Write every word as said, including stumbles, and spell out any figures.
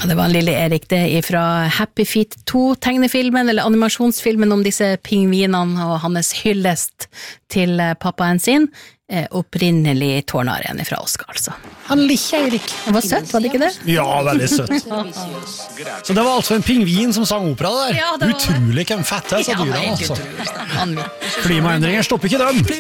Det var en lille Erik det er fra Happy Feet to tegnefilmen eller animasjonsfilmen om disse pingvinene og hans hyllest til pappaen sin, opprinnelig tårnaren fra Oscar altså. Han liker Erik. Det var søtt, var det ikke det? Ja, veldig søtt. Så det var altså en pingvin som sang opera der? Ja, det var utrolig hvem fette så ja, dyra altså. Utrolig. Klimaendringer stopper ikke dem.